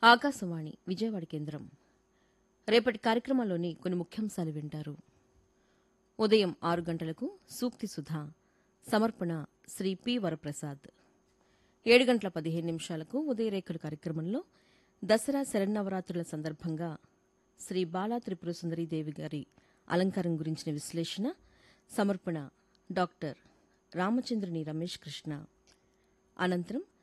ఆకాశవాణి విజయవాడ కేంద్రం రేపటి కార్యక్రమంలోని కొన్ని ముఖ్యాంశాలు వింటారు. ఉదయం 6 గంటలకు సూక్తి సుధా సమర్పణ శ్రీ పి వరప్రసాద్. 7 గంటల 15 నిమిషాలకు ఉదయరేఖలు కార్యక్రమంలో దసరా శరన్నవరాత్రుల సందర్భంగా శ్రీ బాలా త్రిపుర సుందరీదేవి గారి అలంకారం గురించిన విశ్లేషణ సమర్పణ డాక్టర్ రామచంద్రుని రమేష్ కృష్ణ. అనంతరం